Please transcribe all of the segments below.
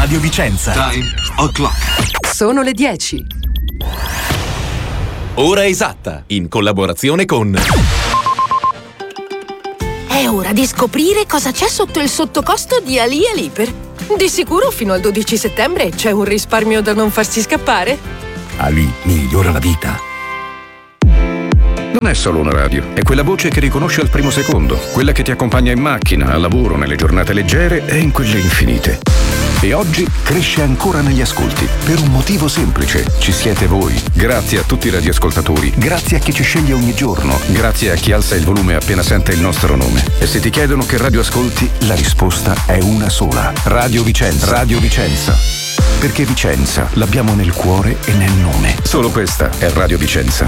Radio Vicenza. Time o'clock. Sono le 10. Ora esatta, in collaborazione con... È ora di scoprire cosa c'è sotto il sottocosto di Ali Liper. Di sicuro fino al 12 settembre c'è un risparmio da non farsi scappare. Ali migliora la vita. Non è solo una radio, è quella voce che riconosce al primo secondo, quella che ti accompagna in macchina, al lavoro, nelle giornate leggere e in quelle infinite. E oggi cresce ancora negli ascolti, per un motivo semplice: ci siete voi. Grazie a tutti i radioascoltatori, grazie a chi ci sceglie ogni giorno, grazie a chi alza il volume appena sente il nostro nome. E se ti chiedono che radio ascolti, la risposta è una sola: Radio Vicenza. Radio Vicenza. Perché Vicenza l'abbiamo nel cuore e nel nome. Solo questa è Radio Vicenza.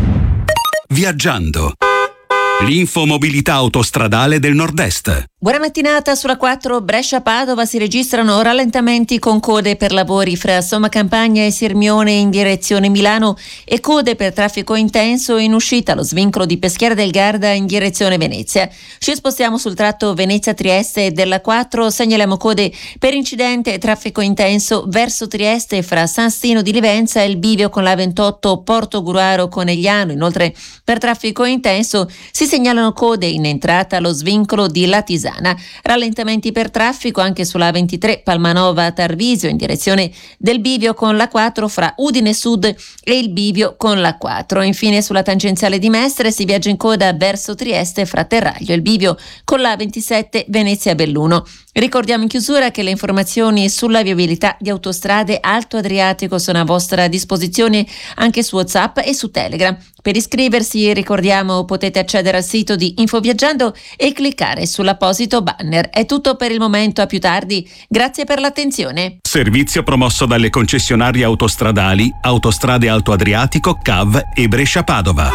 Viaggiando. L'infomobilità autostradale del Nord-Est. Buona mattinata. Sulla 4 Brescia-Padova si registrano rallentamenti con code per lavori fra Somma Campagna e Sirmione in direzione Milano e code per traffico intenso in uscita allo svincolo di Peschiera del Garda in direzione Venezia. Ci spostiamo sul tratto Venezia-Trieste della 4, segnaliamo code per incidente e traffico intenso verso Trieste fra San Stino di Livenza e il bivio con la 28 Porto Gruaro Conegliano. Inoltre per traffico intenso si segnalano code in entrata allo svincolo di Latisana. Rallentamenti per traffico anche sulla 23 Palmanova Tarvisio in direzione del bivio con la 4 fra Udine Sud e il bivio con la 4. Infine sulla tangenziale di Mestre si viaggia in coda verso Trieste fra Terraglio e il bivio con la 27 Venezia Belluno. Ricordiamo in chiusura che le informazioni sulla viabilità di autostrade Alto Adriatico sono a vostra disposizione anche su WhatsApp e su Telegram. Per iscriversi, ricordiamo, potete accedere al sito di Infoviaggiando e cliccare sull'apposito banner. È tutto per il momento, a più tardi. Grazie per l'attenzione. Servizio promosso dalle concessionarie autostradali Autostrade Alto Adriatico, CAV e Brescia-Padova.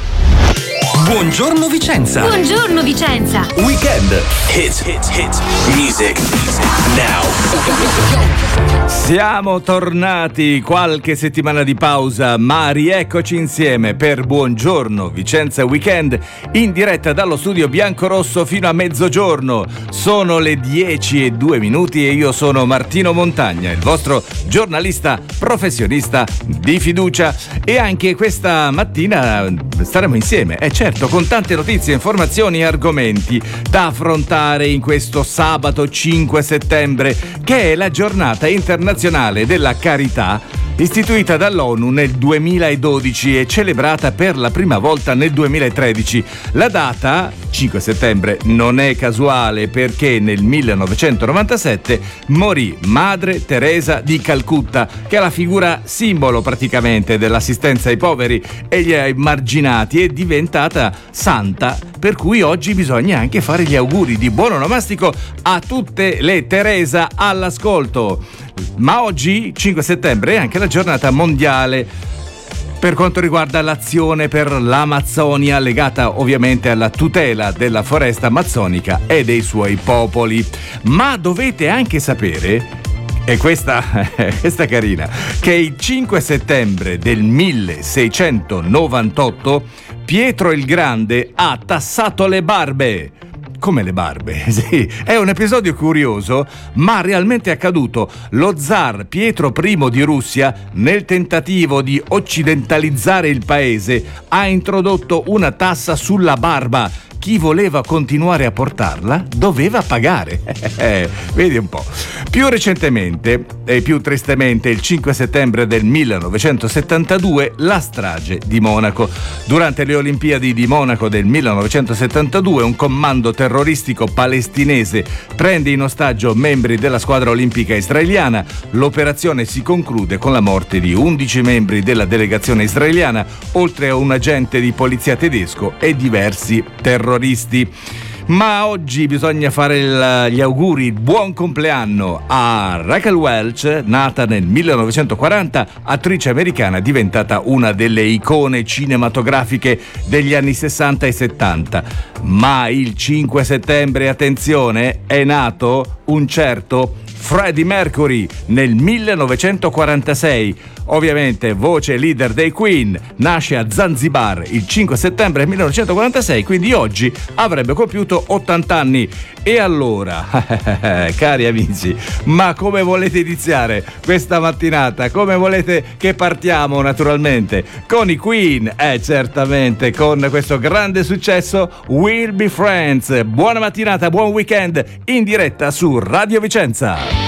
Buongiorno Vicenza. Buongiorno Vicenza. Weekend. Hit music now. Siamo tornati, qualche settimana di pausa, ma rieccoci insieme per Buongiorno Vicenza Weekend, in diretta dallo studio biancorosso fino a mezzogiorno. Sono le 10:02 e io sono Martino Montagna, il vostro giornalista professionista di fiducia, e anche questa mattina staremo insieme, certo, con tante notizie, informazioni e argomenti da affrontare in questo sabato 5 settembre, che è la giornata internazionale della carità, istituita dall'ONU nel 2012 e celebrata per la prima volta nel 2013. La data, 5 settembre, non è casuale perché nel 1997 morì Madre Teresa di Calcutta, che è la figura simbolo praticamente dell'assistenza ai poveri e agli emarginati, è diventata santa, per cui oggi bisogna anche fare gli auguri di buon onomastico a tutte le Teresa all'ascolto. Ma oggi, 5 settembre, è anche la giornata mondiale per quanto riguarda l'azione per l'Amazzonia, legata ovviamente alla tutela della foresta amazzonica e dei suoi popoli. Ma dovete anche sapere, e questa è carina, che il 5 settembre del 1698 Pietro il Grande ha tassato le barbe. Come le barbe? Sì, è un episodio curioso, ma realmente accaduto. Lo zar Pietro I di Russia, nel tentativo di occidentalizzare il paese, ha introdotto una tassa sulla barba. Chi voleva continuare a portarla doveva pagare. Vedi un po'. Più recentemente e più tristemente, il 5 settembre del 1972, la strage di Monaco. Durante le Olimpiadi di Monaco del 1972, un comando terroristico palestinese prende in ostaggio membri della squadra olimpica israeliana. L'operazione si conclude con la morte di 11 membri della delegazione israeliana, oltre a un agente di polizia tedesco e diversi terroristi. Ma oggi bisogna fare gli auguri, buon compleanno a Raquel Welch, nata nel 1940, attrice americana diventata una delle icone cinematografiche degli anni 60 e 70. Ma il 5 settembre, attenzione, è nato un certo Freddie Mercury nel 1946. Ovviamente voce leader dei Queen, nasce a Zanzibar il 5 settembre 1946, quindi oggi avrebbe compiuto 80 anni. E allora, cari amici, ma come volete iniziare questa mattinata? Come volete che partiamo? Naturalmente con i Queen, certamente con questo grande successo We'll Be Friends. Buona mattinata, buon weekend in diretta su Radio Vicenza.